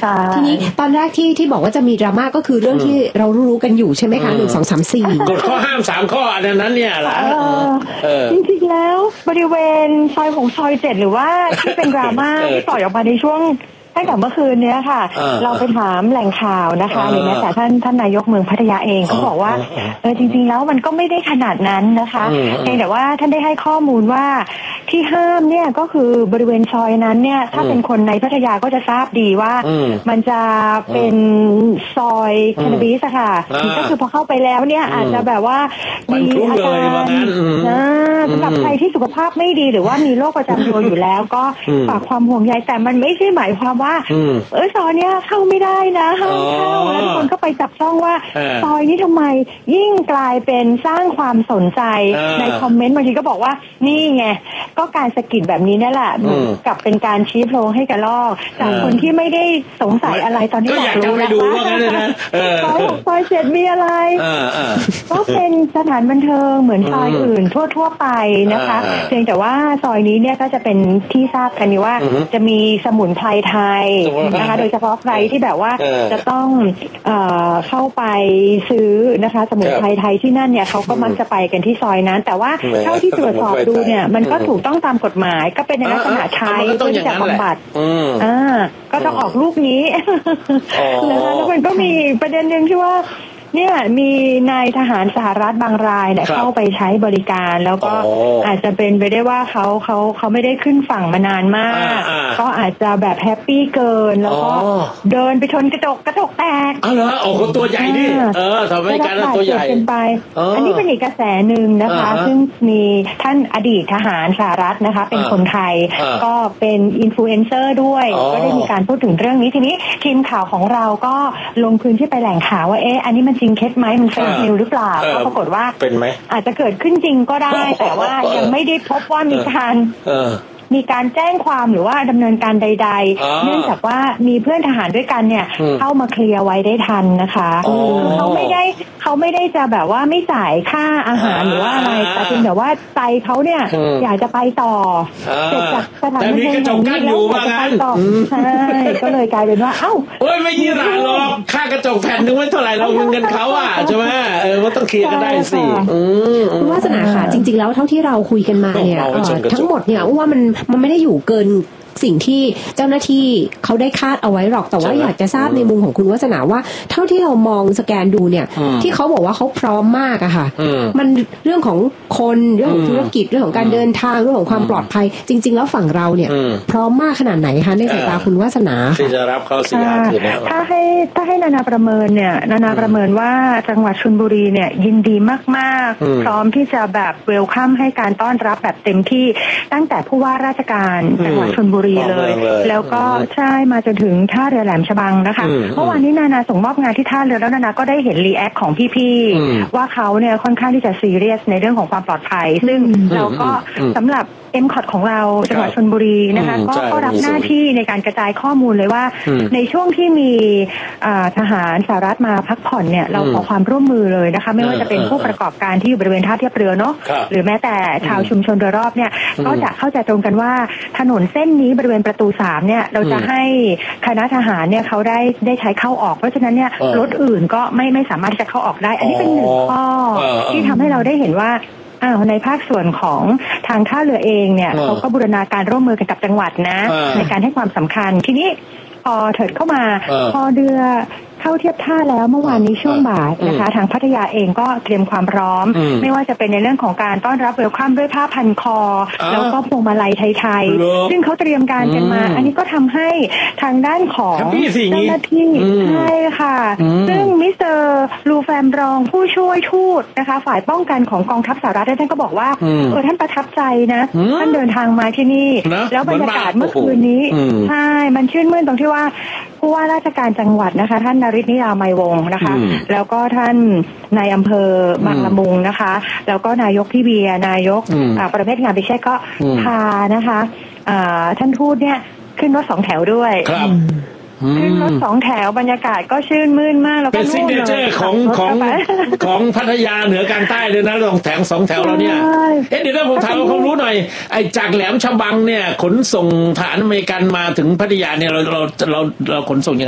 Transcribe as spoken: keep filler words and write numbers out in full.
ทีนี้ตอนแรกที่ที่บอกว่าจะมีดราม่าก็คือเรื่องที่เรารู้กันอยู่ใช่ไหมคะหนึ่งสองสามสี่กฎข้อห้ามสามข้ออันนั้นเนี่ยแหละจริงๆแล้วบริเวณซอยของซอยเจ็ดหรือว่าที่เป็นดราม่าที่ปล่อยออกมาในช่วงตั้งแต่เมื่อคืนนี้ค่ะเราไปถามแหล่งข่าวนะคะหรือแม้แต่ท่านท่านนายกเมืองพัทยาเองเขาบอกว่าเออจริงๆแล้วมันก็ไม่ได้ขนาดนั้นนะคะเพียงแต่ว่าท่านได้ให้ข้อมูลว่าที่ห้ามเนี่ยก็คือบริเวณซอยนั้นเนี่ยถ้าเป็นคนในพัทยาก็จะทราบดีว่ามันจะเป็นซอยแคนาบิสค่ะก็คือพอเข้าไปแล้วเนี่ยอาจจะแบบว่ามีอาการนะสำหรับใครที่สุขภาพไม่ดีหรือว่ามีโรคประจำตัวอยู่แล้วก็ฝากความห่วงใยแต่มันไม่ใช่หมายความว่าเออซอยเนี้ยเข้าไม่ได้นะห้ามเข้าแล้วทุกคนก็ไปจับจ้องว่าซอยนี้ทำไมยิ่งกลายเป็นสร้างความสนใจในคอมเมนต์บางทีก็บอกว่านี่ไงก็การสะกิดแบบนี้นี่แหละกับเป็นการชี้โพรงให้กระลอกจากคนที่ไม่ได้สงสัยอะไรตอนนี้อยากรู้แล้วว่าซอยหกซอยเจ็ดมีอะไรก็เป็นสถานบันเทิงเหมือนซอยอื่นทั่วๆไปนะคะเพียงแต่ว่าซอยนี้เนี่ยก็จะเป็นที่ทราบกันนี่ว่าจะมีสมุนไพรไทยนะคะโดยเฉพาะใครที่แบบว่าจะต้องเอ่อเข้าไปซื้อนะคะสมุนไพรไทยที่นั่นเนี่ยเขาก็มักจะไปกันที่ซอยนั้นแต่ว่าเท่าที่ตรวจสอบดูเนี่ยมันก็ถูกต้องตามกฎหมายก็เป็นในลักษณะใช้เพื่อที่จะบำบัดอ่าก็ต้องออกลูกนี้นะคะแล้วมันก็มีประเด็นหนึ่งที่ว่าเนี่ยมีนายทหารสหรัฐบางรายเนี่ยเข้าไปใช้บริการแล้วก็อาจจะเป็นไปได้ว่าเขาเขาเขาไม่ได้ขึ้นฝั่งมานานมากก็อาจจะแบบแฮปปี้เกินแล้วก็เดินไปชนกระจกกระจกแตกอ๋อเหรอโอ้โหตัวใหญ่ดิเออทำให้การตัวใหญ่เป็นไปอันนี้เป็นอีกกระแสหนึ่งนะคะซึ่งมีท่านอดีตทหารสหรัฐนะคะเป็นคนไทยก็เป็นอินฟลูเอนเซอร์ด้วยก็ได้มีการพูดถึงเรื่องนี้ทีนี้ทีมข่าวของเราก็ลงพื้นที่ไปแหล่งข่าวว่าเอ๊ะอันนี้มันจริงเคสไหมมันเฟกนิวหรือเปล่าก็ปรากฏว่าเป็นไหมอาจจะเกิดขึ้นจริงก็ได้แต่ว่ายังไม่ได้พบว่ามีการมีการแจ้งความหรือว่าดำเนินการใดๆเนื่องจากว่ามีเพื่อนทหารด้วยกันเนี่ยเข้ามาเคลียร์ไว้ได้ทันนะคะเขาไม่ได้เขาไม่ได้จะแบบว่าไม่จ่ายค่าอาหารหรือว่าอะไรแต่เป็นแบบว่าใจเขาเนี่ยอยากจะไปต่อเสร็จจากสถานบันเทิงแห่งนี้แล้วอยากจะไปต่อใช่ก็เลยกลายเป็นว่าเอ้าเอ้ยไม่ยี่หร่าหรอกค่ากระจกแผ่นนึงไม่เท่าไหร่เราเงินเขาอ่ะใช่ไหมเออว่าต้องเคลียร์กันได้สิคุณวาสนาค่ะจริงๆแล้วเท่าที่เราคุยกันมาเนี่ยทั้งหมดเนี่ยว่ามันมันไม่ได้อยู่เกินสิ่งที่เจ้าหน้าที่เขาได้คาดเอาไว้หรอกแต่ว่าอยากจะทราบในมุมของคุณวาสนาว่าเท่าที่เรามองสแกนดูเนี่ยที่เขาบอกว่าเขาพร้อมมากอะค่ะมันเรื่องของคนเรื่องของธุรกิจเรื่องของการเดินทางเรื่องของความปลอดภัยจริงๆแล้วฝั่งเราเนี่ยพร้อมมากขนาดไหนคะในสายตาคุณวาสนาที่จะรับเข้าสิอาทีเนี่ยถ้าให้ถ้าให้นานาประเมินเนี่ยนานาประเมินว่าจังหวัดชลบุรีเนี่ยยินดีมากๆพร้อมที่จะแบบเวลคัมให้การต้อนรับแบบเต็มที่ตั้งแต่ผู้ว่าราชการจังหวัดชลบุรีเลยแล้วก็ใช่มาจนถึงท่าเรือแหลมฉบังนะคะเมื่อวานนี้นานาส่งมอบงานที่ท่าเรือแล้วนานาก็ได้เห็นรีแอคของพี่ๆว่าเขาเนี่ยค่อนข้างที่จะซีเรียสในเรื่องของความปลอดภัยซึ่งเราก็สำหรับเอ็มคอทของเราจังหวัดชลบุรีนะคะก็ก็รับหน้าที่ในการกระจายข้อมูลเลยว่าในช่วงที่มีทหารสหรัฐมาพักผ่อนเนี่ยเราขอความร่วมมือเลยนะคะไม่ว่าจะเป็นผู้ประกอบการที่อยู่บริเวณท่าเทียบเรือเนาะหรือแม้แต่ชาวชุมชนโดยรอบเนี่ยก็จะเข้าใจตรงกันว่าถนนเส้นนี้บริเวณประตูสามเนี่ยเราจะให้คณะทหารเนี่ยเขาได้ได้ใช้เข้าออกเพราะฉะนั้นเนี่ยรถอื่นก็ไม่ไม่สามารถจะเข้าออกได้อันนี้เป็นหนึ่งข้อที่ทำให้เราได้เห็นว่าอ้าวในภาคส่วนของทางท่าเรือเองเนี่ยเขาก็บูรณาการร่วมมือกันกับจังหวัดนะในการให้ความสำคัญทีนี้พอเถิดเข้ามาพอเรือเข้าเทียบท่าแล้วเมื่อวานนี้ช่วงบ่ายนะคะทางพัทยาเองก็เตรียมความพร้อมไม่ว่าจะเป็นในเรื่องของการต้อนรับเวลคัมด้วยผ้าพันคอแล้วก็พวงมาลัยไทยๆซึ่งเขาเตรียมการกันมาอันนี้ก็ทำให้ทางด้านของเจ้าหน้าที่ใช่ค่ะซึ่งมิสเตอร์ลูแฟมรองผู้ช่วยทูตนะคะฝ่ายป้องกันของกองทัพสหรัฐท่านก็บอกว่าเออท่านประทับใจนะท่านเดินทางมาที่นี่แล้วบรรยากาศเมื่อคืนนี้ใช่มันชื่นมื่นตรงที่ว่าผู้ว่าราชการจังหวัดนะคะท่านนฤทธิ์นิยาไมยวงศ์นะคะแล้วก็ท่านนายอำเภอบางละมุงนะคะแล้วก็นายกพี่เบียร์นายกประเภทงานพิเชษก็พานะคะท่านทูตเนี่ยขึ้นรถสองแถวด้วยขึ้นรถสองแถวบรรยากาศก็ชื่นมื่นมากแล้วก็เป็นซิกเนเจอร์ของของของพัทยาเหนือกลางใต้เลยนะสองแถวสองแถวเราเนี่ยเอ๊ะเดี๋ยวเราผมถามความรู้หน่อยไอ้จากแหลมฉบังเนี่ยขนส่งฐานอเมริกันมาถึงพัทยาเนี่ยเราเราเราเราขนส่งยังไง